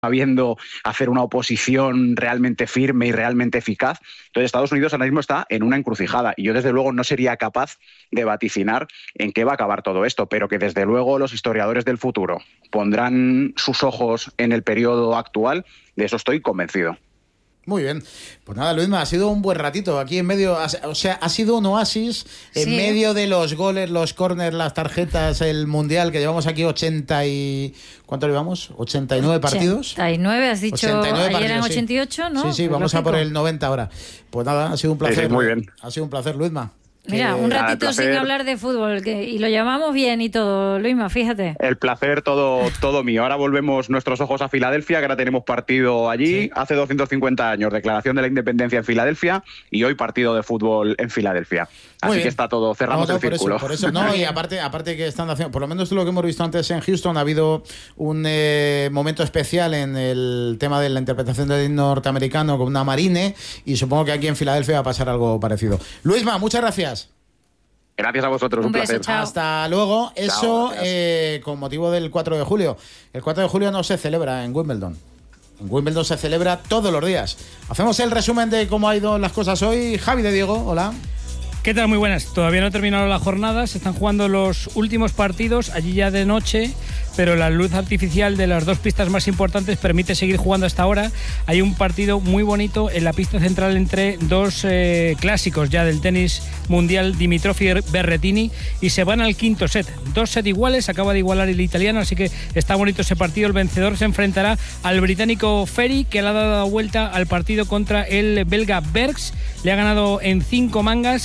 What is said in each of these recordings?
sabiendo hacer una oposición realmente firme y realmente eficaz. Entonces Estados Unidos ahora mismo está en una encrucijada y yo desde luego no sería capaz de vaticinar en qué va a acabar todo esto, pero que desde luego los historiadores del futuro pondrán sus ojos en el periodo actual, de eso estoy convencido. Muy bien, pues nada, Luisma, ha sido un buen ratito aquí en medio, o sea, ha sido un oasis en medio de los goles, los córners, las tarjetas, el mundial, que llevamos aquí 80 y... ¿Cuánto llevamos? 89 partidos. 89, has dicho, 89 ayer eran 88, ¿no? Sí, pues vamos a por el 90 ahora. Pues nada, ha sido un placer. Sí, muy bien. Ha sido un placer, Luisma. Mira, un ratito sin hablar de fútbol y lo llamamos bien y todo, Luisma, fíjate. El placer todo mío. Ahora volvemos nuestros ojos a Filadelfia, que ahora tenemos partido allí. Sí. Hace 250 años, declaración de la independencia en Filadelfia y hoy partido de fútbol en Filadelfia. Así que está todo, cerramos el círculo. Por eso, no, y aparte que están haciendo, por lo menos lo que hemos visto antes en Houston, ha habido un momento especial en el tema de la interpretación del himno norteamericano con una marine y supongo que aquí en Filadelfia va a pasar algo parecido. Luisma, muchas gracias. Gracias a vosotros, un placer. Chao. Hasta luego. Eso con motivo del 4 de julio. El 4 de julio no se celebra en Wimbledon. En Wimbledon se celebra todos los días. Hacemos el resumen de cómo ha ido las cosas hoy. Javi de Diego, hola. ¿Qué tal? Muy buenas. Todavía no ha terminado la jornada, se están jugando los últimos partidos, allí ya de noche, pero la luz artificial de las dos pistas más importantes permite seguir jugando hasta ahora. Hay un partido muy bonito en la pista central entre dos clásicos ya del tenis mundial, Dimitrov y Berrettini, y se van al quinto set. 2 sets iguales, acaba de igualar el italiano, así que está bonito ese partido. El vencedor se enfrentará al británico Ferry, que le ha dado la vuelta al partido contra el belga Bergs. Le ha ganado en 5 mangas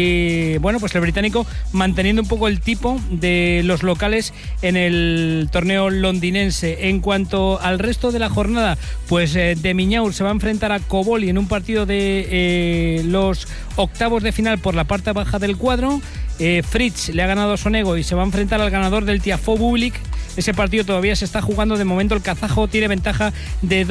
y bueno, pues el británico manteniendo un poco el tipo de los locales en el torneo londinense. En cuanto al resto de la jornada, pues de Miñaur se va a enfrentar a Koboli en un partido de los octavos de final por la parte baja del cuadro. Fritz le ha ganado a Sonego y se va a enfrentar al ganador del Tiafoe Bublik. Ese partido todavía se está jugando. De momento el kazajo tiene ventaja de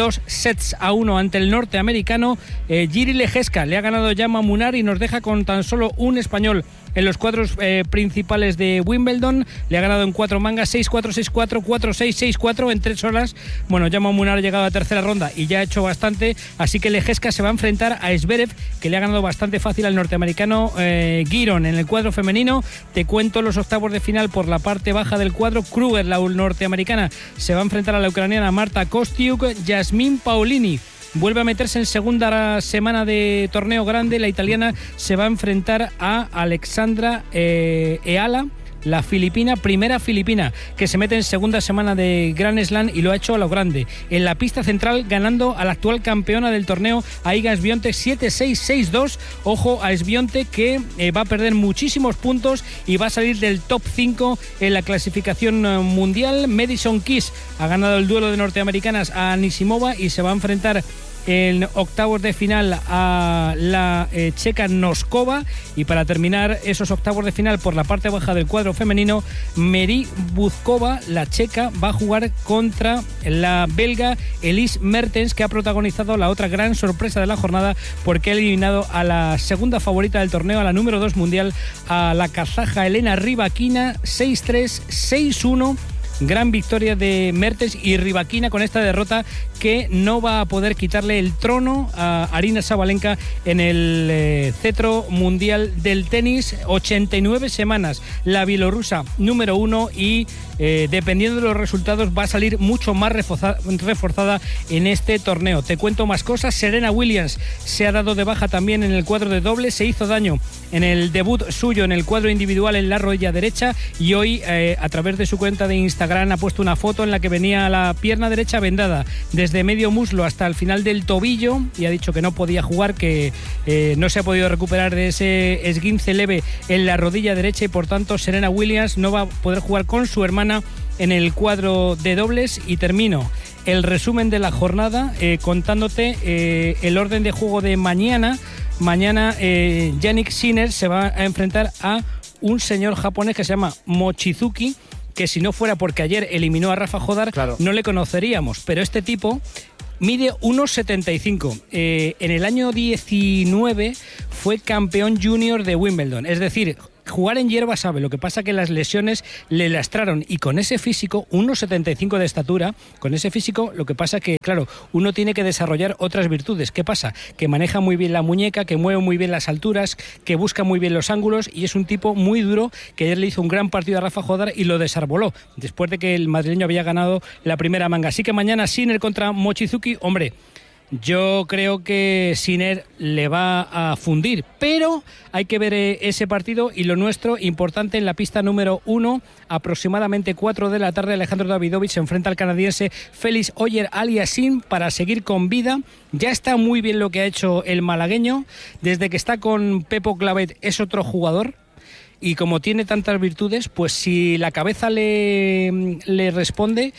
2-1 ante el norteamericano. Jiri Lejeska le ha ganado Jaume Munar y nos deja con tan solo un español en los cuadros principales de Wimbledon. Le ha ganado en 4 mangas, 6-4, 6-4, 4-6, 6-4 en 3 horas. Bueno, Jaume Munar ha llegado a tercera ronda y ya ha hecho bastante, así que Lejeska se va a enfrentar a Zverev, que le ha ganado bastante fácil al norteamericano Giron. En el cuadro femenino te cuento los octavos de final por la parte baja del cuadro. Kruger, la norteamericana, se va a enfrentar a la ucraniana Marta Kostiuk. Yasmin Paolini vuelve a meterse en segunda semana de torneo grande. La italiana se va a enfrentar a Alexandra Eala, la filipina, primera filipina que se mete en segunda semana de Grand Slam y lo ha hecho a lo grande. En la pista central ganando a la actual campeona del torneo, a Iga Swiatek, 7-6, 6-2. Ojo a Swiatek que va a perder muchísimos puntos y va a salir del top 5 en la clasificación mundial. Madison Keys ha ganado el duelo de norteamericanas a Anisimova y se va a enfrentar en octavos de final a la checa Noskova. Y para terminar esos octavos de final por la parte baja del cuadro femenino, Mary Buzkova, la checa, va a jugar contra la belga Elise Mertens, que ha protagonizado la otra gran sorpresa de la jornada porque ha eliminado a la segunda favorita del torneo, a la número 2 mundial, a la kazaja Elena Rybakina, 6-3, 6-1. Gran victoria de Mertens y Rybakina con esta derrota que no va a poder quitarle el trono a Aryna Sabalenka en el cetro mundial del tenis. 89 semanas la bielorrusa número 1 y dependiendo de los resultados va a salir mucho más reforzada en este torneo. Te cuento más cosas. Serena Williams se ha dado de baja también en el cuadro de dobles, se hizo daño en el debut suyo en el cuadro individual en la rodilla derecha y hoy a través de su cuenta de Instagram ha puesto una foto en la que venía la pierna derecha vendada desde medio muslo hasta el final del tobillo y ha dicho que no podía jugar, que no se ha podido recuperar de ese esguince leve en la rodilla derecha y por tanto Serena Williams no va a poder jugar con su hermana en el cuadro de dobles. Y termino el resumen de la jornada contándote el orden de juego de mañana. Mañana Jannik Sinner se va a enfrentar a un señor japonés que se llama Mochizuki, que si no fuera porque ayer eliminó a Rafa Jodar, claro, no le conoceríamos, pero este tipo mide 1,75. En el año 19 fue campeón junior de Wimbledon, es decir, jugar en hierba sabe, lo que pasa que las lesiones le lastraron, y con ese físico, 1,75 de estatura, con ese físico, lo que pasa que, claro, uno tiene que desarrollar otras virtudes. ¿Qué pasa? Que maneja muy bien la muñeca, que mueve muy bien las alturas, que busca muy bien los ángulos, y es un tipo muy duro, que ayer le hizo un gran partido a Rafa Jodar y lo desarboló, después de que el madrileño había ganado la primera manga. Así que mañana Sinner contra Mochizuki, hombre, yo creo que Sinner le va a fundir, pero hay que ver ese partido. Y lo nuestro, importante, en la pista número 1, aproximadamente 4 de la tarde, Alejandro Davidovich se enfrenta al canadiense Félix Auger-Aliassime para seguir con vida. Ya está muy bien lo que ha hecho el malagueño, desde que está con Pepo Clavet es otro jugador. Y como tiene tantas virtudes, pues si la cabeza le responde,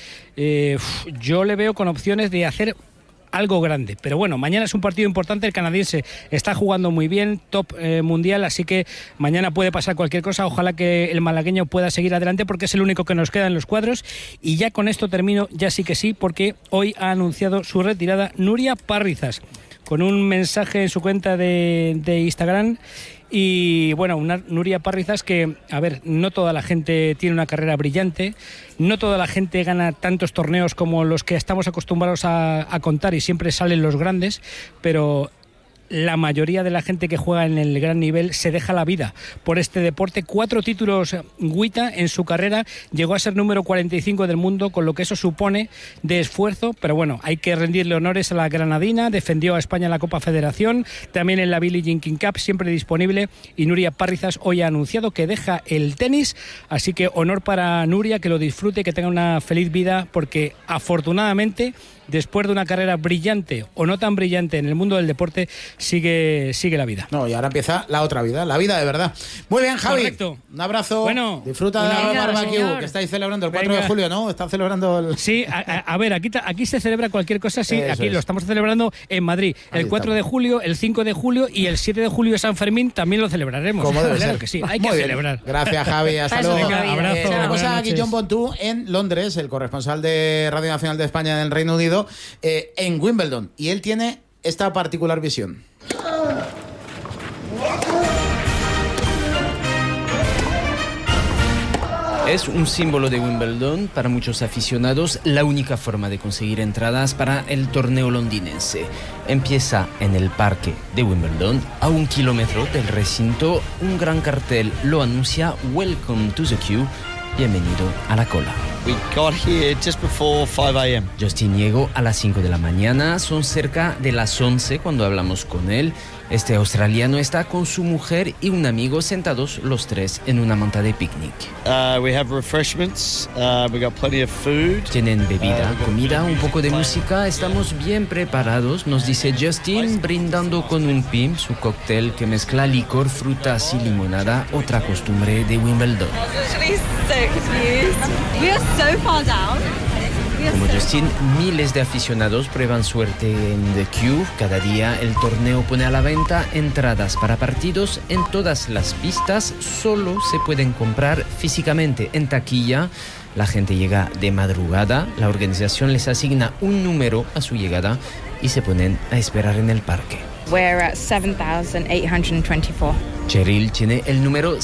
yo le veo con opciones de hacer algo grande. Pero bueno, mañana es un partido importante, el canadiense está jugando muy bien, top mundial, así que mañana puede pasar cualquier cosa. Ojalá que el malagueño pueda seguir adelante, porque es el único que nos queda en los cuadros. Y ya con esto termino, ya sí que sí, porque hoy ha anunciado su retirada Núria Parrizas, con un mensaje en su cuenta de Instagram. Y bueno, una Núria Parrizas que, a ver, no toda la gente tiene una carrera brillante, no toda la gente gana tantos torneos como los que estamos acostumbrados a contar, y siempre salen los grandes, pero la mayoría de la gente que juega en el gran nivel se deja la vida por este deporte. 4 títulos Guita en su carrera, llegó a ser número 45 del mundo, con lo que eso supone de esfuerzo, pero bueno, hay que rendirle honores a la granadina. Defendió a España en la Copa Federación, también en la Billie Jean King Cup, siempre disponible. Y Núria Parrizas hoy ha anunciado que deja el tenis, así que honor para Núria, que lo disfrute, que tenga una feliz vida, porque afortunadamente, después de una carrera brillante o no tan brillante en el mundo del deporte, sigue la vida. No, y ahora empieza la otra vida, la vida de verdad. Muy bien, Javi. Correcto. Un abrazo. Bueno, disfruta del barbecue, señor, que estáis celebrando el 4 de julio, ¿no? Están celebrando el... Sí, a ver, aquí se celebra cualquier cosa, sí, Eso aquí es. Lo estamos celebrando en Madrid. Ahí El 4 estamos. de julio, el 5 de julio y el 7 de julio de San Fermín también lo celebraremos. Como debe Claro ser. que sí, hay Muy que bien. celebrar. Gracias, Javi. Hasta Paso luego. de Navidad. Abrazo. Tenemos Buenas a noches. Guillaume Bontou en Londres, el corresponsal de Radio Nacional de España en el Reino Unido, en Wimbledon. Y él tiene esta particular visión. Es un símbolo de Wimbledon para muchos aficionados, la única forma de conseguir entradas para el torneo londinense. Empieza en el parque de Wimbledon, a 1 kilómetro del recinto. Un gran cartel lo anuncia: Welcome to the queue, bienvenido a la cola. We got here just before 5 a.m. Justin llegó a las 5 de la mañana, son cerca de las 11 cuando hablamos con él. Este australiano está con su mujer y un amigo, sentados los tres en una manta de picnic. We have refreshments. We got plenty of food. Tienen bebida, comida, un poco de música. Estamos bien preparados, nos dice Justin, brindando con un PIM, su cóctel que mezcla licor, frutas y limonada, otra costumbre de Wimbledon. Como Justin, miles de aficionados prueban suerte en The Queue. Cada día el torneo pone a la venta entradas para partidos en todas las pistas. Solo se pueden comprar físicamente en taquilla. La gente llega de madrugada, la organización les asigna un número a su llegada y se ponen a esperar en el parque. We're at 7,824. Cheryl tiene el número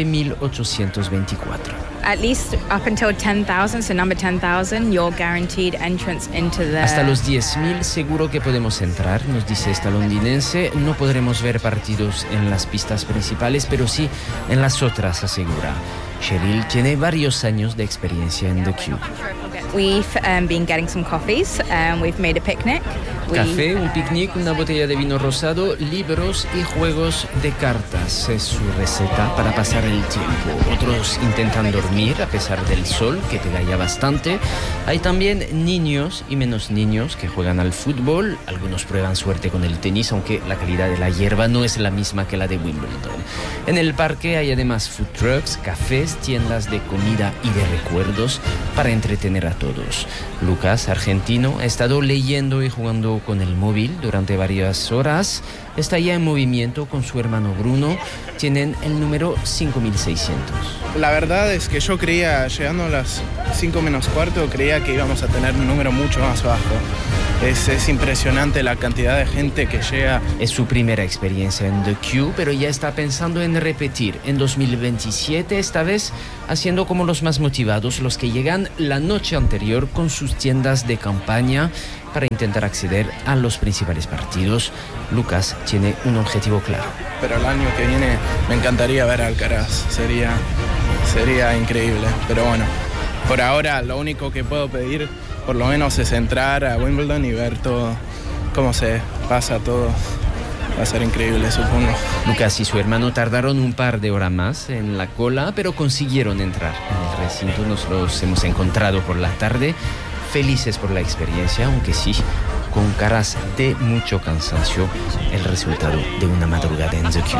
7824. At least up until 10,000, so number 10,000, you're guaranteed entrance into the... Hasta los 10.000 seguro que podemos entrar, nos dice esta londinense. No podremos ver partidos en las pistas principales, pero sí en las otras, asegura. Cheryl tiene varios años de experiencia en The Queue. We've been getting some coffees. We've made a picnic. Café, un picnic, una botella de vino rosado, libros y juegos de cartas. Es su receta para pasar el tiempo. Otros intentan dormir a pesar del sol, que pega ya bastante. Hay también niños y menos niños que juegan al fútbol. Algunos prueban suerte con el tenis, aunque la calidad de la hierba no es la misma que la de Wimbledon. En el parque hay además food trucks, cafés, tiendas de comida y de recuerdos para entretener a todos. Lucas, argentino, ha estado leyendo y jugando jugando con el móvil durante varias horas. Está ya en movimiento con su hermano Bruno. Tienen el número 5600. La verdad es que yo creía, llegando a las 5 menos cuarto, creía que íbamos a tener un número mucho más bajo. Es impresionante la cantidad de gente que llega. Es su primera experiencia en The Q, pero ya está pensando en repetir en 2027, esta vez haciendo como los más motivados, los que llegan la noche anterior con sus tiendas de campaña para intentar acceder a los principales partidos. Lucas tiene un objetivo claro. Pero el año que viene me encantaría ver a Alcaraz, sería increíble. Pero bueno, por ahora lo único que puedo pedir por lo menos es entrar a Wimbledon y ver todo, cómo se pasa todo. Va a ser increíble, supongo. Lucas y su hermano tardaron un par de horas más en la cola, pero consiguieron entrar en el recinto. Nos los hemos encontrado por la tarde, felices por la experiencia, aunque sí, con caras de mucho cansancio, el resultado de una madrugada en The Q.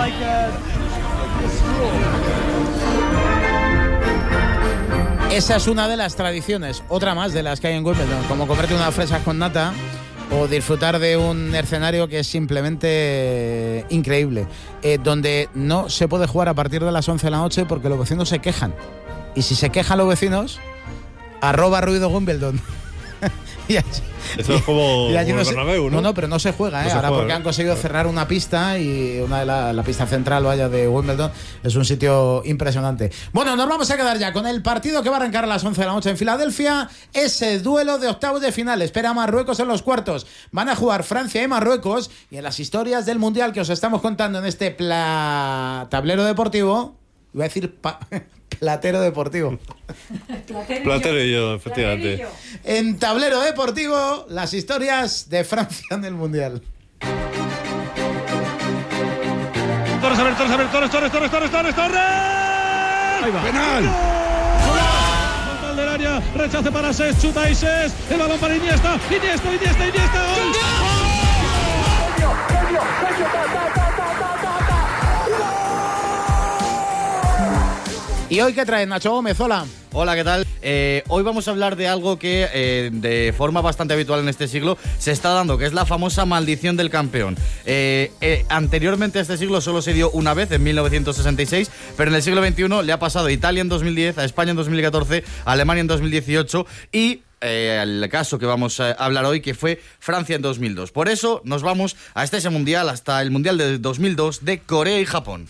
Esa es una de las tradiciones, otra más de las que hay en Wimbledon, como comerte unas fresas con nata o disfrutar de un escenario que es simplemente increíble, donde no se puede jugar a partir de las 11 de la noche porque los vecinos se quejan. Y si se quejan los vecinos, @ruido Wimbledon. Eso es como el Bernabéu, ¿no? No, pero no se juega, no se ahora juega, porque han conseguido cerrar una pista y una de la pista central, vaya, de Wimbledon. Es un sitio impresionante. Bueno, nos vamos a quedar ya con el partido que va a arrancar a las 11 de la noche en Filadelfia. Ese duelo de octavos de final. Espera a Marruecos en los cuartos. Van a jugar Francia y Marruecos. Y en las historias del Mundial que os estamos contando en este tablero deportivo, iba a decir platero deportivo. Platero y yo, efectivamente. En tablero deportivo, las historias de Francia en el Mundial. Torres. ¡Penal! Frontal del área, rechace para Sess, chuta y Sess, el balón para Iniesta. ¡Gol! ¿Y hoy qué trae Nacho Gómez? Hola. Hola, ¿qué tal? Hoy vamos a hablar de algo que de forma bastante habitual en este siglo se está dando, que es la famosa maldición del campeón. Anteriormente a este siglo solo se dio una vez, en 1966, pero en el siglo XXI le ha pasado a Italia en 2010, a España en 2014, a Alemania en 2018 y el caso que vamos a hablar hoy, que fue Francia en 2002. Por eso nos vamos hasta ese mundial, hasta el mundial de 2002 de Corea y Japón.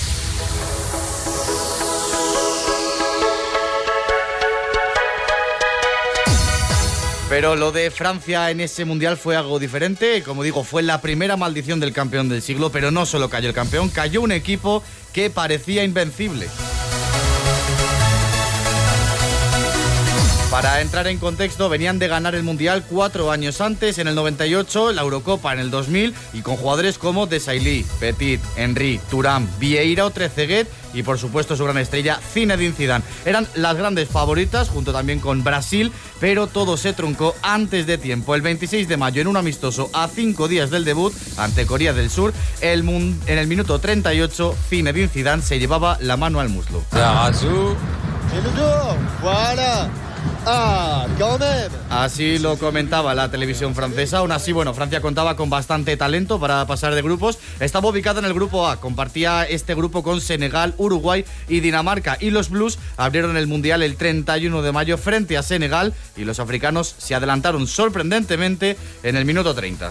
Pero lo de Francia en ese mundial fue algo diferente. Como digo, fue la primera maldición del campeón del siglo, pero no solo cayó el campeón, cayó un equipo que parecía invencible. Para entrar en contexto, venían de ganar el Mundial 4 años antes, en el 98, la Eurocopa en el 2000, y con jugadores como Desailly, Petit, Henry, Thuram, Vieira o Trezeguet y por supuesto su gran estrella Zinedine Zidane. Eran las grandes favoritas, junto también con Brasil, pero todo se truncó antes de tiempo. El 26 de mayo, en un amistoso a 5 días del debut ante Corea del Sur, en el minuto 38, Zinedine Zidane se llevaba la mano al muslo. Así lo comentaba la televisión francesa. Aún así, bueno, Francia contaba con bastante talento para pasar de grupos. Estaba ubicada en el grupo A, compartía este grupo con Senegal, Uruguay y Dinamarca. Y los Blues abrieron el Mundial el 31 de mayo frente a Senegal y los africanos se adelantaron sorprendentemente en el minuto 30.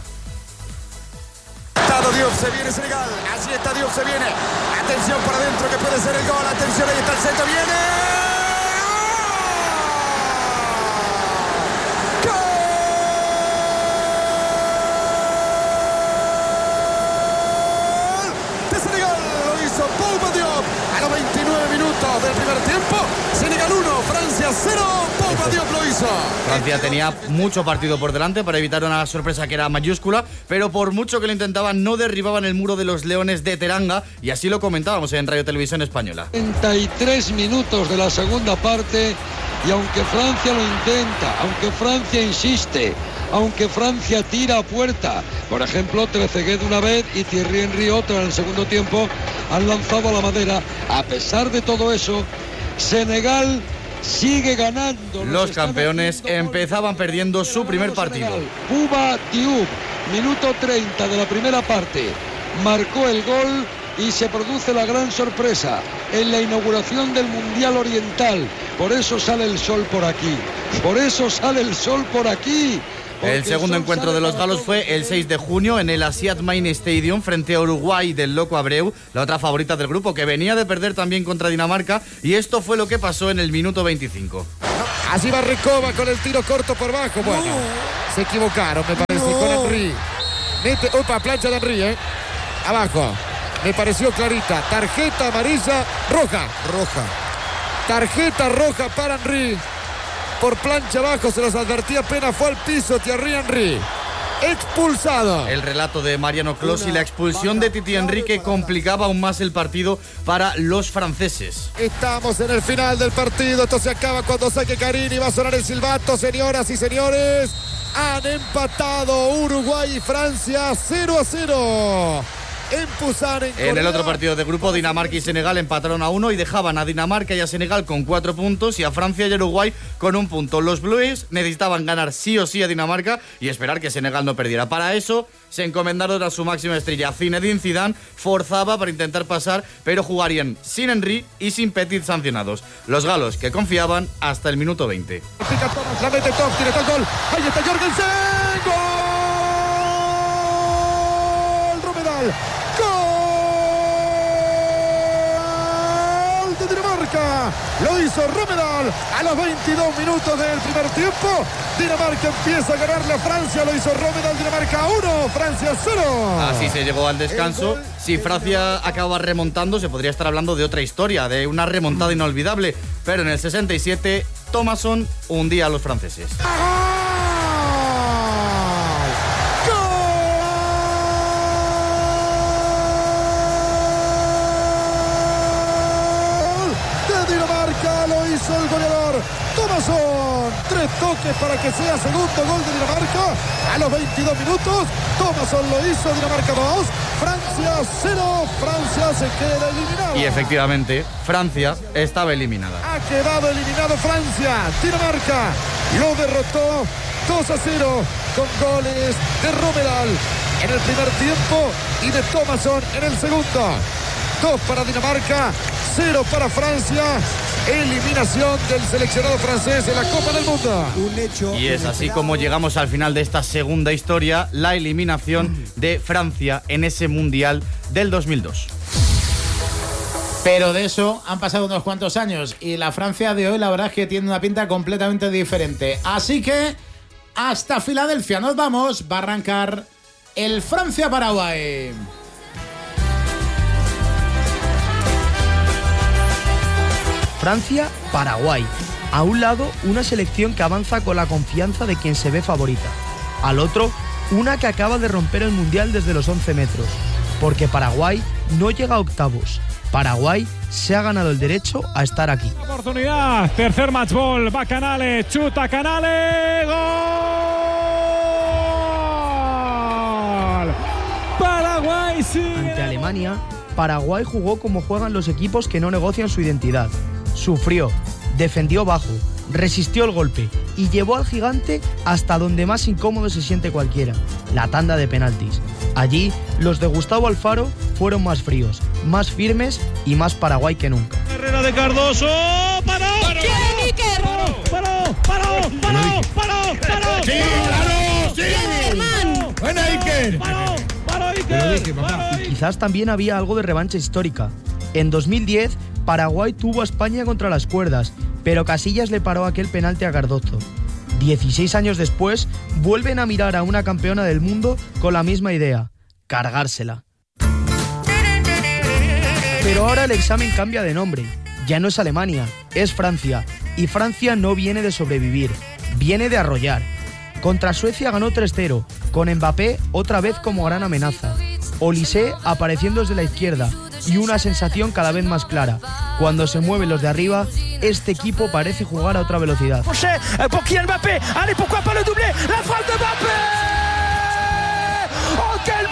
Dios, se viene Senegal, así está Dios, se viene. Atención para adentro que puede ser el gol, atención, ahí está el centro, viene. A los 29 minutos del primer tiempo, Senegal 1, Francia 0, Pogba Diop lo hizo. Francia tenía mucho partido por delante para evitar una sorpresa que era mayúscula, pero por mucho que lo intentaban no derribaban el muro de los Leones de Teranga, y así lo comentábamos en Radio Televisión Española. 33 minutos de la segunda parte y aunque Francia lo intenta, aunque Francia insiste, aunque Francia tira a puerta, por ejemplo Trezeguet una vez y Thierry Henry otra en el segundo tiempo, han lanzado a la madera. A pesar de todo eso, Senegal sigue ganando. Los campeones empezaban perdiendo su primer partido. Bouba Diop, minuto 30 de la primera parte, marcó el gol y se produce la gran sorpresa en la inauguración del Mundial Oriental. Por eso sale el sol por aquí. Por eso sale el sol por aquí. El segundo encuentro de los galos fue el 6 de junio en el Asiad Main Stadium frente a Uruguay del Loco Abreu, la otra favorita del grupo, que venía de perder también contra Dinamarca, y esto fue lo que pasó en el minuto 25. Así va Recoba con el tiro corto por bajo. Bueno, se equivocaron, me parece, con Henry. Opa, plancha de Henry, abajo. Me pareció clarita. Tarjeta amarilla, roja. Tarjeta roja para Henry. Por plancha abajo, se los advertía, apenas fue al piso Thierry Henry. Expulsado. El relato de Mariano Clos y la expulsión de Titi Henry, que complicaba aún más el partido para los franceses. Estamos en el final del partido. Esto se acaba cuando saque Carini. Va a sonar el silbato, señoras y señores. Han empatado Uruguay y Francia 0-0. En el otro partido de grupo, Dinamarca y Senegal empataron a 1 y dejaban a Dinamarca y a Senegal con 4 puntos y a Francia y Uruguay con 1 punto. Los Blues necesitaban ganar sí o sí a Dinamarca y esperar que Senegal no perdiera. Para eso se encomendaron a su máxima estrella. Zinedine Zidane forzaba para intentar pasar, pero jugarían sin Henry y sin Petit sancionados. Los galos, que confiaban hasta el minuto 20. Pica Thomas, la mete Top, tiene el gol. Ahí está Jorgensen. ¡Gol! Romedal. ¡Gol de Dinamarca! Lo hizo Romedal a los 22 minutos del primer tiempo. Dinamarca empieza a ganarle a Francia. Lo hizo Romedal. Dinamarca 1, Francia 0. Así se llegó al descanso. Si Francia acaba remontando, se podría estar hablando de otra historia, de una remontada inolvidable. Pero en el 67, Thomasson hundía a los franceses. El goleador Thomasson, 3 toques para que sea segundo gol de Dinamarca a los 22 minutos. Thomasson lo hizo, Dinamarca 2, Francia 0. Francia se queda eliminada. Y efectivamente, Francia estaba eliminada. Ha quedado eliminado Francia. Dinamarca lo derrotó 2-0 con goles de Romedal en el primer tiempo y de Thomasson en el segundo. 2 para Dinamarca, 0 para Francia. Eliminación del seleccionado francés en la Copa del Mundo. Un hecho. Y es así como llegamos al final de esta segunda historia, la eliminación de Francia en ese Mundial del 2002. Pero de eso han pasado unos cuantos años y la Francia de hoy la verdad es que tiene una pinta completamente diferente. Así que hasta Filadelfia nos vamos. Va a arrancar el Francia-Paraguay. Francia-Paraguay. A un lado, una selección que avanza con la confianza de quien se ve favorita. Al otro, una que acaba de romper el Mundial desde los 11 metros. Porque Paraguay no llega a octavos. Paraguay se ha ganado el derecho a estar aquí. Oportunidad, tercer match ball, va Canales, chuta Canales, gol. Paraguay sigue. Ante Alemania, Paraguay jugó como juegan los equipos que no negocian su identidad. Sufrió, defendió bajo, resistió el golpe y llevó al gigante hasta donde más incómodo se siente cualquiera, la tanda de penaltis. Allí, los de Gustavo Alfaro fueron más fríos, más firmes y más Paraguay que nunca. Herrera de Cardoso, paró. ¡Buena Iker! Y quizás también había algo de revancha histórica. En 2010, Paraguay tuvo a España contra las cuerdas, pero Casillas le paró aquel penalti a Cardozo. 16 años después, vuelven a mirar a una campeona del mundo con la misma idea, cargársela. Pero ahora el examen cambia de nombre. Ya no es Alemania, es Francia. Y Francia no viene de sobrevivir, viene de arrollar. Contra Suecia ganó 3-0, con Mbappé otra vez como gran amenaza. Olise apareciendo desde la izquierda y una sensación cada vez más clara. Cuando se mueven los de arriba, este equipo parece jugar a otra velocidad. Pour Kylian Mbappé, allez, pourquoi pas le doublé, la frappe de Mbappé. ¡Oh, quel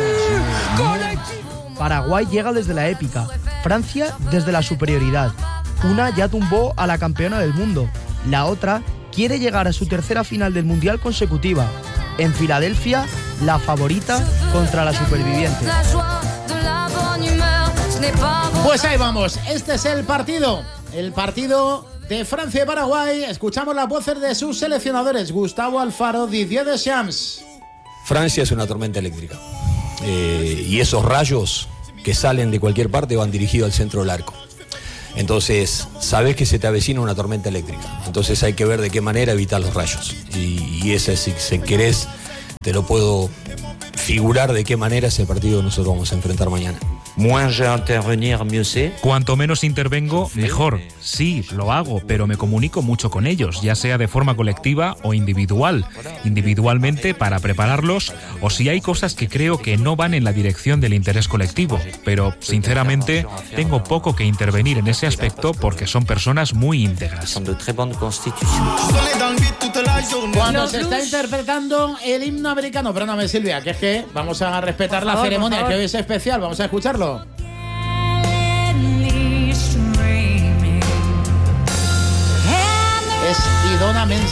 but! Paraguay llega desde la épica, Francia desde la superioridad. Una ya tumbó a la campeona del mundo. La otra quiere llegar a su tercera final del Mundial consecutiva. En Filadelfia, la favorita contra la superviviente. Pues ahí vamos, este es el partido de Francia y Paraguay. Escuchamos las voces de sus seleccionadores, Gustavo Alfaro, Didier Deschamps. Francia es una tormenta eléctrica y esos rayos que salen de cualquier parte van dirigidos al centro del arco. Entonces, sabes que se te avecina una tormenta eléctrica. Entonces hay que ver de qué manera evitar los rayos. Y ese, si querés, te lo puedo figurar de qué manera es el partido que nosotros vamos a enfrentar mañana. Cuanto menos intervengo, mejor. Sí, lo hago, pero me comunico mucho con ellos, ya sea de forma colectiva o individual. Individualmente para prepararlos, o si hay cosas que creo que no van en la dirección del interés colectivo. Pero, sinceramente, tengo poco que intervenir en ese aspecto porque son personas muy íntegras. Cuando se está interpretando el himno americano, perdóname Silvia, que es que vamos a respetar la ceremonia, que hoy es especial, vamos a escucharlo. Es Idona Mensa.